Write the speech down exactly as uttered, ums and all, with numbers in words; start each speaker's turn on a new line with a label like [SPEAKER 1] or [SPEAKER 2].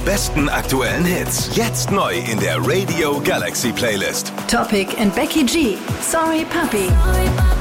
[SPEAKER 1] besten aktuellen Hits. Jetzt neu in der Radio Galaxy Playlist.
[SPEAKER 2] Topic and Becky G. Sorry Puppy.